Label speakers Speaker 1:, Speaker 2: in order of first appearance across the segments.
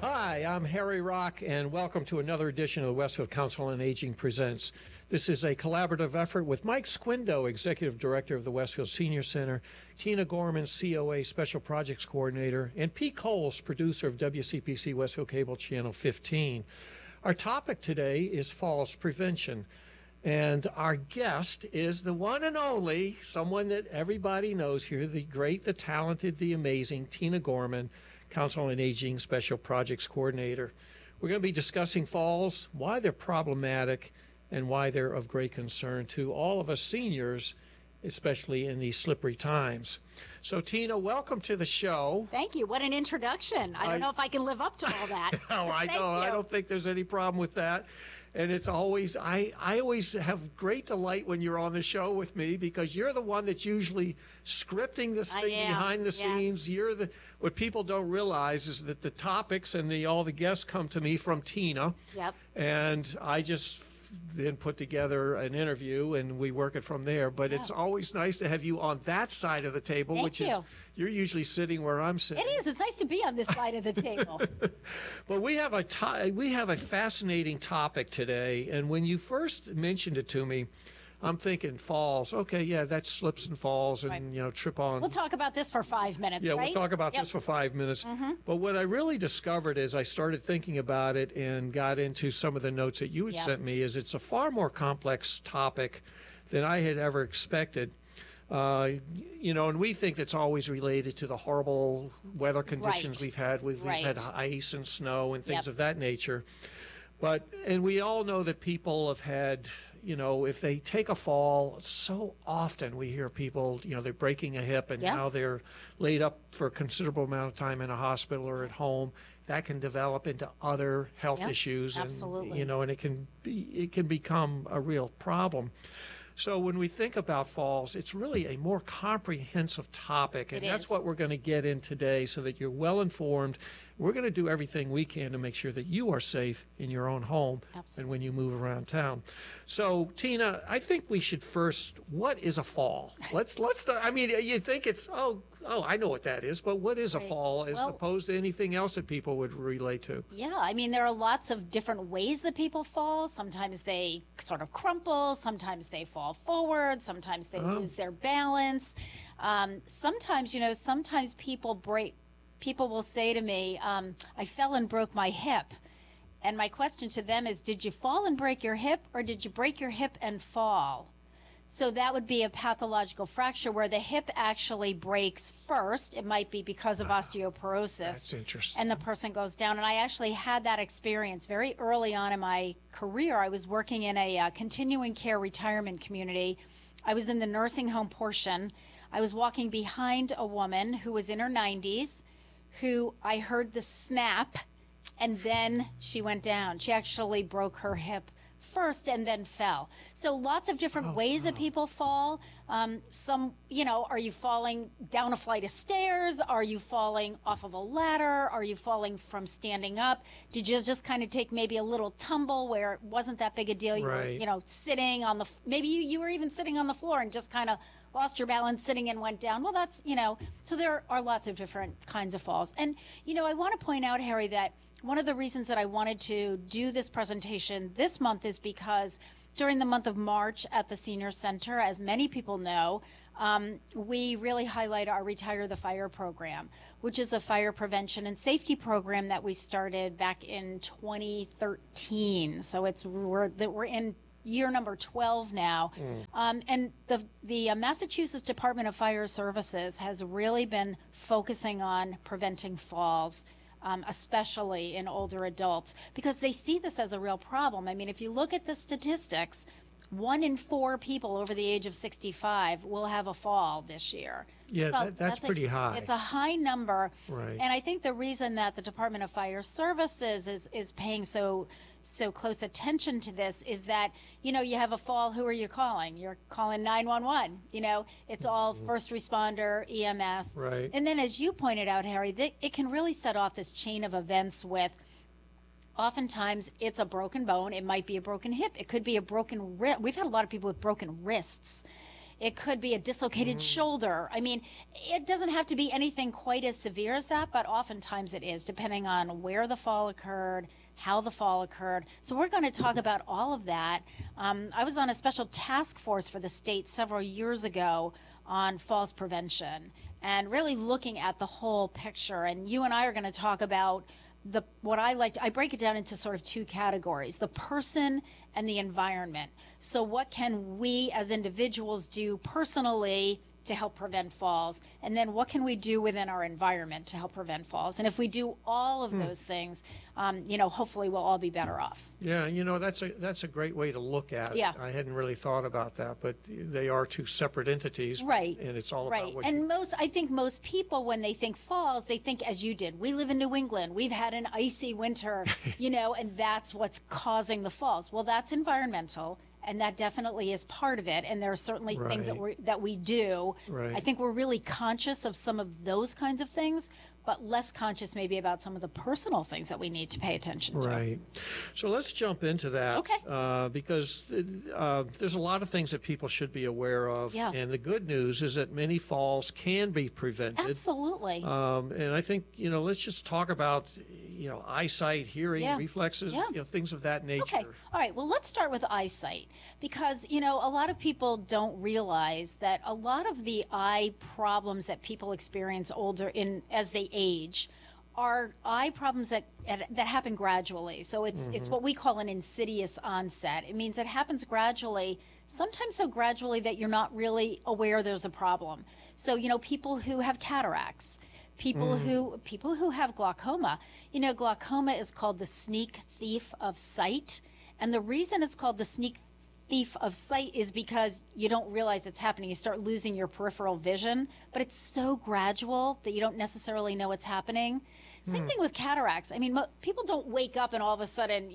Speaker 1: Hi, I'm Harry Rock, and welcome to another edition of the Westfield Council on Aging Presents. This is a collaborative effort with Mike Squindo, Executive Director of the Westfield Senior Center, Tina Gorman, COA Special Projects Coordinator, and Pete Coles, producer of WCPC Westfield Cable Channel 15. Our topic today is falls prevention. And our guest is the one and only, someone that everybody knows here, the great, the talented, the amazing Tina Gorman, Council on Aging Special Projects Coordinator. We're going to be discussing falls, why they're problematic, and why they're of great concern to all of us seniors, especially in these slippery times. So, Tina, welcome to the show.
Speaker 2: Thank you. What an introduction. I don't know if I can live up to all that.
Speaker 1: No, I know. I don't think there's any problem with that. And it's always, I always have great delight when you're on the show with me because you're the one that's usually scripting this thing behind the scenes. You're what people don't realize is that the topics and all the guests come to me from Tina.
Speaker 2: Yep.
Speaker 1: And I just then put together an interview and we work it from there. But it's always nice to have you on that side of the table,
Speaker 2: Thank you.
Speaker 1: You're usually sitting where I'm sitting.
Speaker 2: It is. It's nice to be on this side of the table.
Speaker 1: But we have a fascinating topic today, and when you first mentioned it to me, I'm thinking falls. Okay, yeah, that's slips and falls, and trip on.
Speaker 2: We'll talk about this for 5 minutes.
Speaker 1: Yeah,
Speaker 2: right?
Speaker 1: we'll talk about this for 5 minutes.
Speaker 2: Mm-hmm.
Speaker 1: But what I really discovered as I started thinking about it and got into some of the notes that you had sent me is it's a far more complex topic than I had ever expected. And we think it's always related to the horrible weather conditions we've had. We've had ice and snow and things of that nature. And we all know that people have had, if they take a fall, so often we hear people, they're breaking a hip and now they're laid up for a considerable amount of time in a hospital or at home. That can develop into other health issues.
Speaker 2: Absolutely.
Speaker 1: And it can become a real problem. So when we think about falls, it's really a more comprehensive topic, and that's what we're going to get in today so that you're well informed. We're going to do everything we can to make sure that you are safe in your own home and when you move around town. So, Tina, I think we should first, what is a fall? Let's start. I mean, you think it's, I know what that is, but what is a fall as opposed to anything else that people would relate to?
Speaker 2: Yeah, I mean, there are lots of different ways that people fall. Sometimes they sort of crumple, sometimes they fall forward, sometimes they lose their balance. Sometimes people will say to me, I fell and broke my hip. And my question to them is, did you fall and break your hip, or did you break your hip and fall? So that would be a pathological fracture where the hip actually breaks first. It might be because of osteoporosis.
Speaker 1: That's interesting.
Speaker 2: And the person goes down. And I actually had that experience very early on in my career. I was working in a continuing care retirement community. I was in the nursing home portion. I was walking behind a woman who was in her 90s, who I heard the snap, and then she went down. She actually broke her hip first and then fell. So lots of different ways that people fall. Are you falling down a flight of stairs? Are you falling off of a ladder? Are you falling from standing up? Did you just kind of take maybe a little tumble where it wasn't that big a deal? You were, sitting on maybe you were even sitting on the floor and just kind of lost your balance sitting and went down. Well, that's, so there are lots of different kinds of falls. And, I want to point out, Harry, that one of the reasons that I wanted to do this presentation this month is because during the month of March at the Senior Center, as many people know, we really highlight our Retire the Fire program, which is a fire prevention and safety program that we started back in 2013. So we're in year number 12 now. And the Massachusetts Department of Fire Services has really been focusing on preventing falls, especially in older adults, because they see this as a real problem. I mean, if you look at the statistics, 1 in 4 people over the age of 65 will have a fall this year.
Speaker 1: Yeah, that's pretty high.
Speaker 2: It's a high number.
Speaker 1: Right.
Speaker 2: And I think the reason that the Department of Fire Services is paying so close attention to this is that, you have a fall, who are you calling? You're calling 911. It's all first responder, EMS.
Speaker 1: Right.
Speaker 2: And then as you pointed out, Harry, it can really set off this chain of events with, oftentimes it's a broken bone. It might be a broken hip. It could be a broken wrist. We've had a lot of people with broken wrists. It could be a dislocated shoulder. I mean, it doesn't have to be anything quite as severe as that, but oftentimes it is, depending on where the fall occurred, how the fall occurred. So we're going to talk about all of that. I was on a special task force for the state several years ago on falls prevention and really looking at the whole picture. And you and I are going to talk about I break it down into sort of two categories: the person and the environment. So what can we as individuals do personally to help prevent falls, and then what can we do within our environment to help prevent falls? And if we do all of those things, hopefully we'll all be better off.
Speaker 1: Yeah, that's a great way to look at it.
Speaker 2: Yeah.
Speaker 1: I hadn't really thought about that, but they are two separate entities.
Speaker 2: Right.
Speaker 1: And it's all
Speaker 2: Right.
Speaker 1: about what
Speaker 2: And I think most people, when they think falls, they think as you did. We live in New England. We've had an icy winter, and that's what's causing the falls. Well, that's environmental. And that definitely is part of it. And there are certainly things that we do.
Speaker 1: Right.
Speaker 2: I think we're really conscious of some of those kinds of things, but less conscious maybe about some of the personal things that we need to pay attention to.
Speaker 1: Right. So let's jump into that.
Speaker 2: Okay.
Speaker 1: Because there's a lot of things that people should be aware of.
Speaker 2: Yeah.
Speaker 1: And the good news is that many falls can be prevented.
Speaker 2: Absolutely.
Speaker 1: And I think, let's just talk about, eyesight, hearing,
Speaker 2: Yeah.
Speaker 1: reflexes,
Speaker 2: Yeah.
Speaker 1: things of that nature.
Speaker 2: Okay. All right. Well, let's start with eyesight because, a lot of people don't realize that a lot of the eye problems that people experience as they age are eye problems that happen gradually. So it's what we call an insidious onset. It means it happens gradually, sometimes so gradually that you're not really aware there's a problem. So, people who have cataracts, people who have glaucoma. Glaucoma is called the sneak thief of sight. And the reason it's called the sneak thief of sight is because you don't realize it's happening. You start losing your peripheral vision, but it's so gradual that you don't necessarily know what's happening. Same thing with cataracts. I mean, people don't wake up and all of a sudden,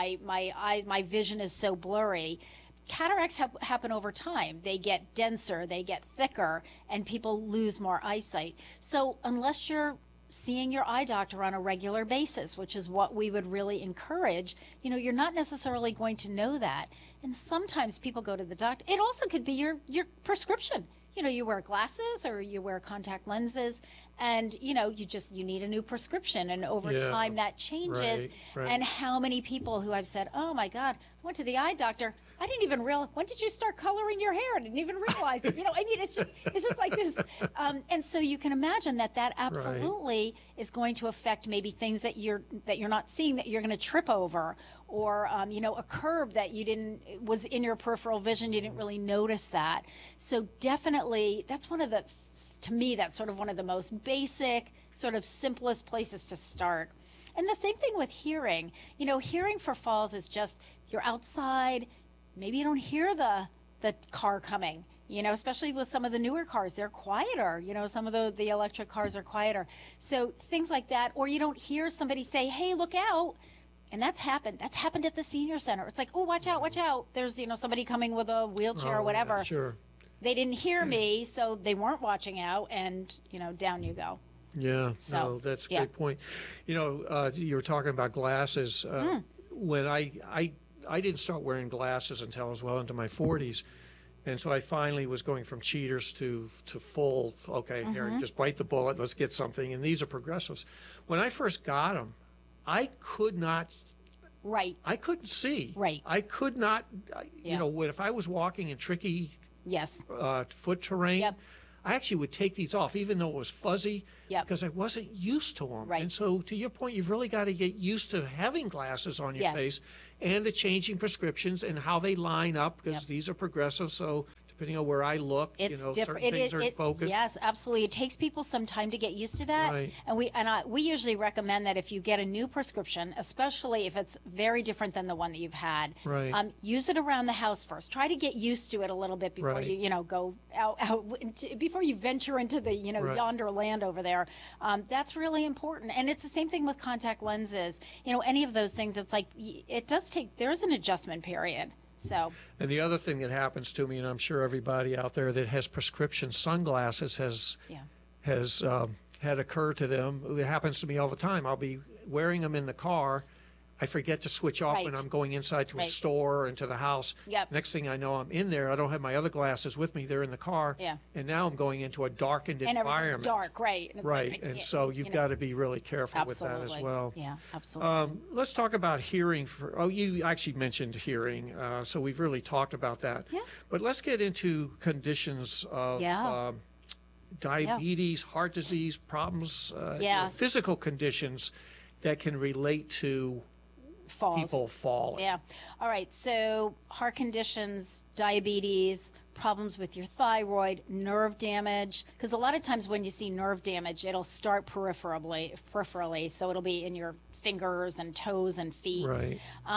Speaker 2: my vision is so blurry. Cataracts happen over time. They get denser, they get thicker, and people lose more eyesight. So unless you're seeing your eye doctor on a regular basis, which is what we would really encourage, you're not necessarily going to know that. And sometimes people go to the doctor. It also could be your prescription. You wear glasses or you wear contact lenses, and you need a new prescription, and over time that changes.
Speaker 1: Right.
Speaker 2: And how many people who I've said, oh my God, I went to the eye doctor, I didn't even realize, when did you start coloring your hair? I didn't even realize it. It's just like this. And so you can imagine that absolutely is going to affect maybe things that you're not seeing, that you're going to trip over, or a curb that was in your peripheral vision, you didn't really notice that. So definitely that's to me, that's sort of one of the most basic, sort of simplest places to start. And the same thing with hearing. Hearing for falls is just, you're outside, maybe you don't hear the car coming, especially with some of the newer cars, they're quieter. Some of the electric cars are quieter. So things like that, or you don't hear somebody say, hey, look out. And that's happened at the senior center. It's like, oh, watch out. There's, somebody coming with a wheelchair or whatever.
Speaker 1: Yeah, sure.
Speaker 2: They didn't hear me, so they weren't watching out, and, down you go.
Speaker 1: Yeah,
Speaker 2: So,
Speaker 1: no, that's a great point. You were talking about glasses. When I didn't start wearing glasses until I was well into my 40s. And so I finally was going from cheaters to full, okay, here, just bite the bullet, let's get something. And these are progressives. When I first got them, I could not.
Speaker 2: Right.
Speaker 1: I couldn't see.
Speaker 2: Right.
Speaker 1: I could not, if I was walking in tricky
Speaker 2: Yes.
Speaker 1: Foot terrain,
Speaker 2: Yep.
Speaker 1: I actually would take these off, even though it was fuzzy,
Speaker 2: Yep.
Speaker 1: because I wasn't used to them.
Speaker 2: Right.
Speaker 1: And so, to your point, you've really got to get used to having glasses on your
Speaker 2: Yes.
Speaker 1: face and the changing prescriptions and how they line up, because
Speaker 2: Yep.
Speaker 1: these are progressive. So, depending on where I look,
Speaker 2: It's
Speaker 1: certain
Speaker 2: different.
Speaker 1: things are in focus.
Speaker 2: Yes, absolutely. It takes people some time to get used to that.
Speaker 1: Right.
Speaker 2: And we usually recommend that if you get a new prescription, especially if it's very different than the one that you've had,
Speaker 1: Right.
Speaker 2: Use it around the house first. Try to get used to it a little bit before
Speaker 1: Right.
Speaker 2: you go out before you venture into the
Speaker 1: Right.
Speaker 2: yonder land over there. That's really important. And it's the same thing with contact lenses. Any of those things. It's like it does take. There is an adjustment period. So.
Speaker 1: And the other thing that happens to me, and I'm sure everybody out there that has prescription sunglasses has had occur to them. It happens to me all the time. I'll be wearing them in the car. I forget to switch off when
Speaker 2: Right.
Speaker 1: I'm going inside to a
Speaker 2: Right.
Speaker 1: store or into the house.
Speaker 2: Yep.
Speaker 1: Next thing I know, I'm in there. I don't have my other glasses with me. They're in the car.
Speaker 2: Yeah.
Speaker 1: And now I'm going into a darkened
Speaker 2: And everything's
Speaker 1: environment.
Speaker 2: dark, right? And it's like, I
Speaker 1: Right. And
Speaker 2: can't,
Speaker 1: so you've
Speaker 2: know.
Speaker 1: got to be really careful
Speaker 2: Absolutely.
Speaker 1: with that as well.
Speaker 2: Yeah, absolutely.
Speaker 1: Let's talk about hearing. You actually mentioned hearing, so we've really talked about that.
Speaker 2: Yeah.
Speaker 1: But let's get into conditions of
Speaker 2: Yeah.
Speaker 1: diabetes, heart disease, problems,
Speaker 2: Yeah.
Speaker 1: physical conditions that can relate to
Speaker 2: Falls.
Speaker 1: people falling.
Speaker 2: Yeah. All right. So heart conditions, diabetes, problems with your thyroid, nerve damage. Because a lot of times when you see nerve damage, it'll start peripherally. So it'll be in your fingers and toes and feet.
Speaker 1: Right.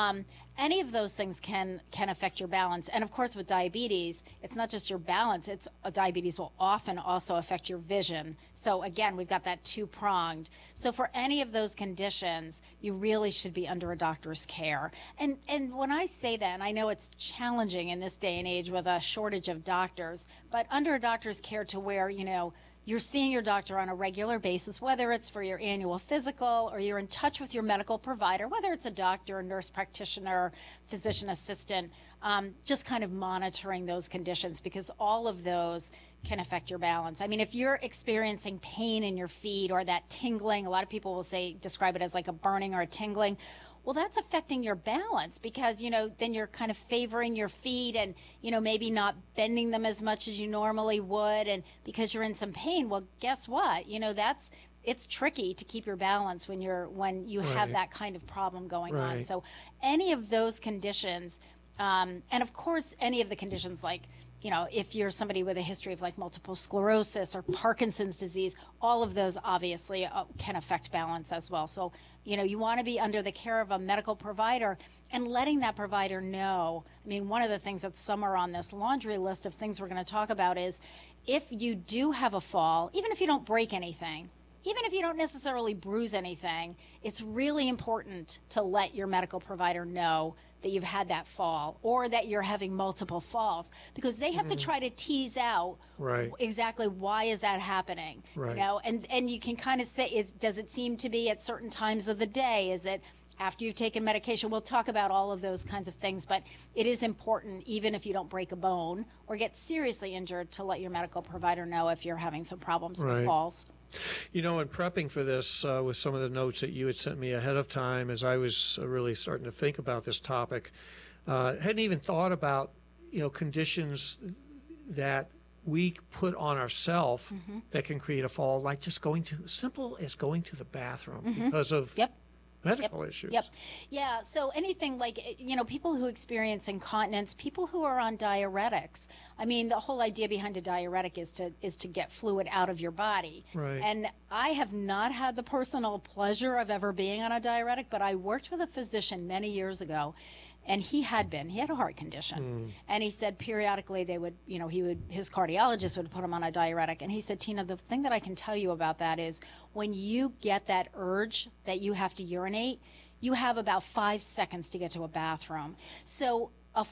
Speaker 2: Any of those things can affect your balance. And of course, with diabetes, it's not just your balance. Diabetes will often also affect your vision. So again, we've got that two-pronged. So for any of those conditions, you really should be under a doctor's care. And when I say that, and I know it's challenging in this day and age with a shortage of doctors, but under a doctor's care to where, you're seeing your doctor on a regular basis, whether it's for your annual physical or you're in touch with your medical provider, whether it's a doctor, a nurse practitioner, physician assistant, just kind of monitoring those conditions, because all of those can affect your balance. I mean, if you're experiencing pain in your feet or that tingling, a lot of people will describe it as like a burning or a tingling. Well, that's affecting your balance because, then you're kind of favoring your feet and, maybe not bending them as much as you normally would. And because you're in some pain, well, guess what? It's tricky to keep your balance when you have
Speaker 1: Right.
Speaker 2: that kind of problem going on.
Speaker 1: Right.
Speaker 2: So any of those conditions, and of course, any of the conditions like, if you're somebody with a history of like multiple sclerosis or Parkinson's disease, all of those obviously can affect balance as well. So, you want to be under the care of a medical provider and letting that provider know. I mean, one of the things that's somewhere on this laundry list of things we're going to talk about is if you do have a fall, even if you don't break anything, even if you don't necessarily bruise anything, it's really important to let your medical provider know that you've had that fall or that you're having multiple falls, because they have to try to tease out
Speaker 1: Right.
Speaker 2: exactly why is that happening.
Speaker 1: Right.
Speaker 2: And you can kind of say, does it seem to be at certain times of the day? Is it after you've taken medication? We'll talk about all of those kinds of things, but it is important, even if you don't break a bone or get seriously injured, to let your medical provider know if you're having some problems
Speaker 1: Right.
Speaker 2: with falls.
Speaker 1: In prepping for this, with some of the notes that you had sent me ahead of time, as I was really starting to think about this topic, hadn't even thought about, conditions that we put on ourselves that can create a fall, like just simple as going to the bathroom because of
Speaker 2: Yep.
Speaker 1: medical issues.
Speaker 2: Yep. Yeah. So anything like, people who experience incontinence, people who are on diuretics. I mean, the whole idea behind a diuretic is to get fluid out of your body.
Speaker 1: Right.
Speaker 2: And I have not had the personal pleasure of ever being on a diuretic, but I worked with a physician many years ago, and he had a heart condition. And he said periodically his cardiologist would put him on a diuretic. And he said, Tina, the thing that I can tell you about that is when you get that urge that you have to urinate, you have about 5 seconds to get to a bathroom. So,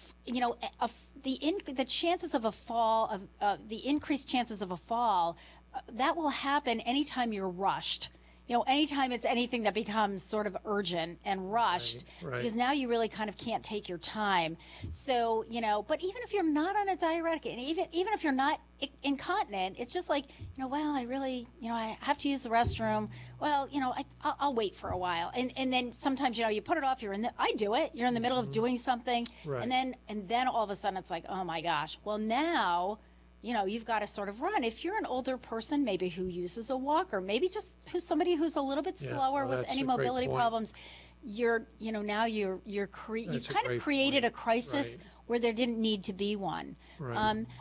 Speaker 2: the chances of a fall, the increased chances of a fall, that will happen anytime you're rushed. Anytime it's anything that becomes sort of urgent and rushed,
Speaker 1: Right.
Speaker 2: because now you really kind of can't take your time. So, but even if you're not on a diuretic, and even if you're not incontinent, it's just like, well, I really, I have to use the restroom. Well, I'll wait for a while. And then sometimes, you put it off, I do it. You're in the middle of doing something.
Speaker 1: Right.
Speaker 2: And then all of a sudden it's like, oh my gosh, well now, you've got to sort of run. If you're an older person, maybe who uses a walker, maybe just somebody who's a little bit
Speaker 1: Yeah,
Speaker 2: slower
Speaker 1: well,
Speaker 2: with
Speaker 1: that's
Speaker 2: any
Speaker 1: a great
Speaker 2: mobility
Speaker 1: point.
Speaker 2: problems, you've
Speaker 1: That's a
Speaker 2: kind of
Speaker 1: great
Speaker 2: created
Speaker 1: point.
Speaker 2: a crisis
Speaker 1: Right.
Speaker 2: where there didn't need to be one.
Speaker 1: Right.